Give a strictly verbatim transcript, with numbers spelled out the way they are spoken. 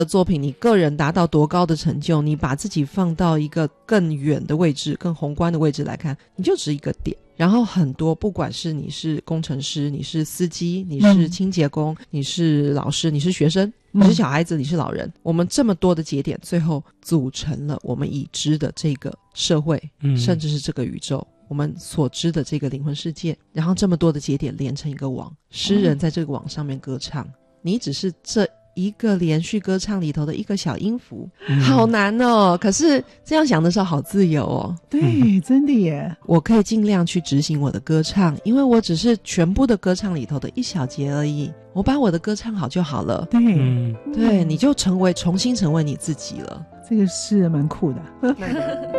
的作品，你个人达到多高的成就，你把自己放到一个更远的位置，更宏观的位置来看，你就只一个点。然后很多不管是你是工程师，你是司机，你是清洁工、嗯、你是老师，你是学生，你是小孩子、嗯、你是老人，我们这么多的节点最后组成了我们已知的这个社会、嗯、甚至是这个宇宙，我们所知的这个灵魂世界，然后这么多的节点连成一个网，诗人在这个网上面歌唱、嗯、你只是这一个连续歌唱里头的一个小音符、嗯、好难哦，可是这样想的时候好自由哦。 对、嗯、真的耶， 我可以尽量去执行我的歌唱，因为我只是全部的歌唱里头的一小节而已，我把我的歌唱好就好了。 对、 嗯、对，你就成为重新成为你自己了。 这个是蛮酷的